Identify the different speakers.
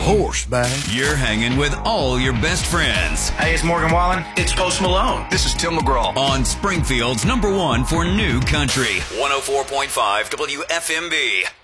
Speaker 1: horseback.
Speaker 2: You're hanging with all your best friends.
Speaker 3: Hey, it's Morgan Wallen. It's Post Malone.
Speaker 4: This is Tim McGraw.
Speaker 2: On Springfield's #1 for new country. 104.5 WFMB.